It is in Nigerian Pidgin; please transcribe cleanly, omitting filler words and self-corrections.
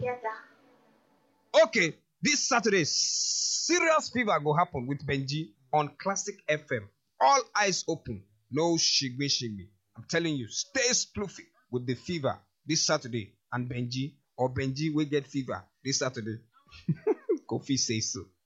Okay, this Saturday, serious fever go happen with Benji on Classic FM. All eyes open, no shigme shigme. I'm telling you, stay sploofy with the fever this Saturday and Benji, or Benji will get fever this Saturday. Kofi says so.